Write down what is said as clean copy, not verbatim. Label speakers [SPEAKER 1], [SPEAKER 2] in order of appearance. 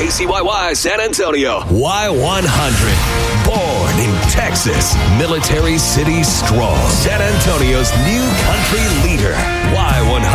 [SPEAKER 1] KCYY San Antonio. Y100. Born in Texas. Military City strong. San Antonio's new country leader. Y100.